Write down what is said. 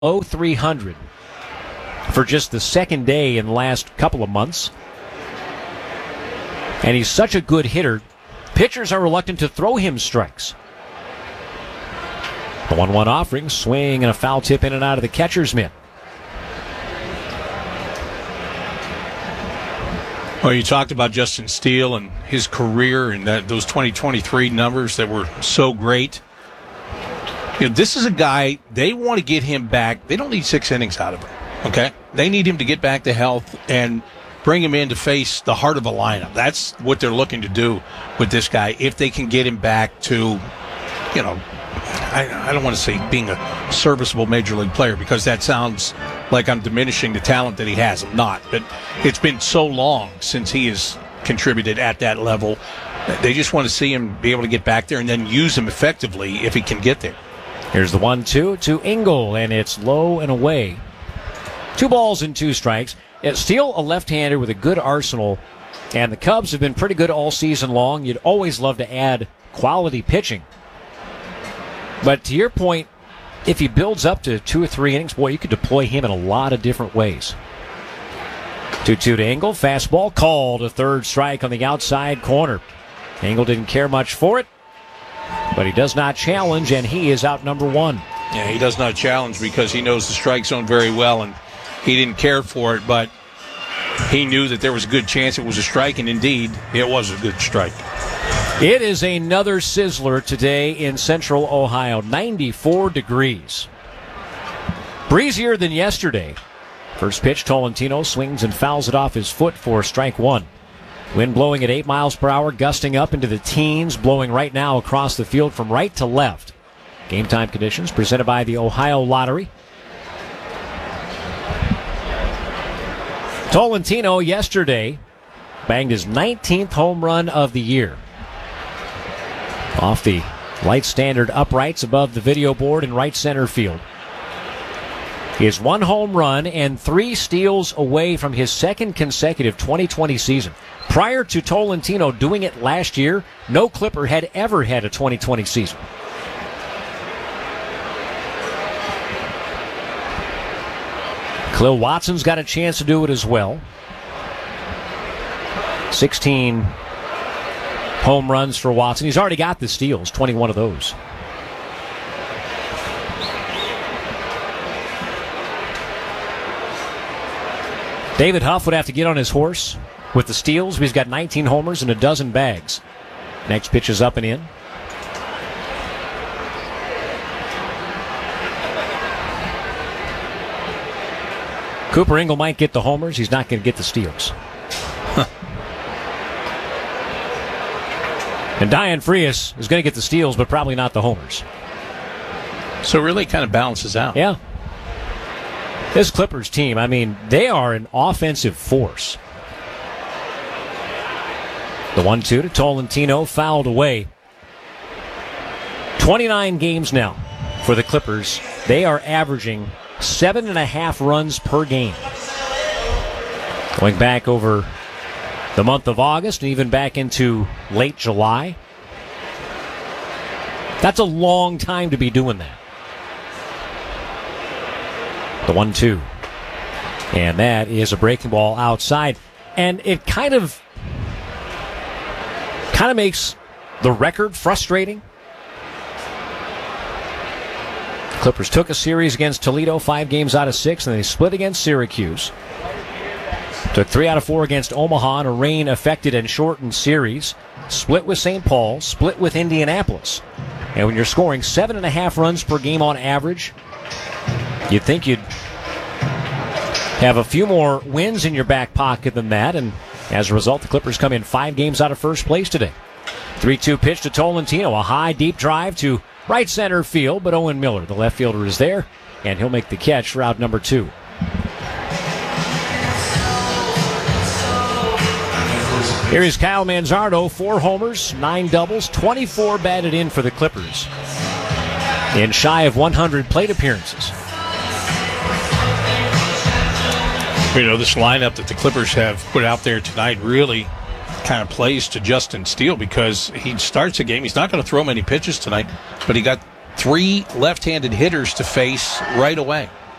300 for just the second day in the last couple of months. And he's such a good hitter, pitchers are reluctant to throw him strikes. The 1-1 offering, swing and a foul tip in and out of the catcher's mitt. Well, you talked about Justin Steele and his career and those 2023 numbers that were so great. You know, this is a guy, they want to get him back. They don't need 6 innings out of him, okay? They need him to get back to health and bring him in to face the heart of a lineup. That's what they're looking to do with this guy, if they can get him back to, you know, I don't want to say being a serviceable major league player, because that sounds like I'm diminishing the talent that he has. I'm not. But it's been so long since he has contributed at that level. They just want to see him be able to get back there and then use him effectively if he can get there. Here's the 1-2 to Engel, and it's low and away. 2 balls and 2 strikes. Steele, a left-hander with a good arsenal, and the Cubs have been pretty good all season long. You'd always love to add quality pitching. But to your point, if he builds up to 2 or 3 innings, boy, you could deploy him in a lot of different ways. 2-2 to Engel. Fastball called. A third strike on the outside corner. Engel didn't care much for it, but he does not challenge, and he is out number 1. Yeah, he does not challenge because he knows the strike zone very well, and he didn't care for it, but he knew that there was a good chance it was a strike, and indeed, it was a good strike. It is another sizzler today in Central Ohio. 94 degrees. Breezier than yesterday. First pitch, Tolentino swings and fouls it off his foot for strike 1. Wind blowing at 8 miles per hour, gusting up into the teens, blowing right now across the field from right to left. Game time conditions presented by the Ohio Lottery. Tolentino yesterday banged his 19th home run of the year. Off the light standard uprights above the video board in right center field. He is 1 home run and 3 steals away from his second consecutive 2020 season. Prior to Tolentino doing it last year, no Clipper had ever had a 2020 season. Khalil Watson's got a chance to do it as well. 16 home runs for Watson. He's already got the steals, 21 of those. David Huff would have to get on his horse with the steals. He's got 19 homers and a dozen bags. Next pitch is up and in. Cooper Engel might get the homers. He's not going to get the steals. And Diane Frias is going to get the steals, but probably not the homers. So it really kind of balances out. Yeah. This Clippers team, I mean, they are an offensive force. The 1-2 to Tolentino, fouled away. 29 games now for the Clippers. They are averaging 7.5 runs per game. Going back over the month of August and even back into late July. That's a long time to be doing that. The 1-2. And that is a breaking ball outside. And it kind of makes the record frustrating. Clippers took a series against Toledo, 5 games out of 6, and they split against Syracuse. Took 3 out of 4 against Omaha in a rain-affected and shortened series. Split with St. Paul, split with Indianapolis. And when you're scoring 7.5 runs per game on average, you'd think you'd have a few more wins in your back pocket than that. And as a result, the Clippers come in 5 games out of first place today. 3-2 pitch to Tolentino. A high, deep drive to right center field, but Owen Miller, the left fielder, is there, and he'll make the catch for out number 2. Here is Kyle Manzardo, 4 homers, 9 doubles, 24 batted in for the Clippers in shy of 100 plate appearances. You know, this lineup that the Clippers have put out there tonight really kind of plays to Justin Steele, because he starts a game. He's not going to throw many pitches tonight, but he got 3 left-handed hitters to face right away.